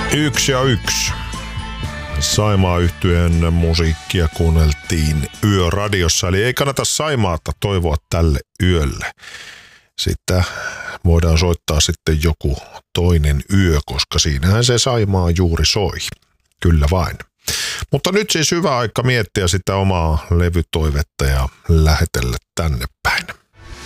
1 ja 1. Saimaa-yhtyeen musiikkia kuunneltiin yöradiossa, eli ei kannata Saimaata toivoa tälle yölle. Sitten voidaan soittaa sitten joku toinen yö, koska siinähän se Saimaa juuri soi. Kyllä vain. Mutta nyt siis hyvä aika miettiä sitä omaa levytoivetta ja lähetellä tänne päin.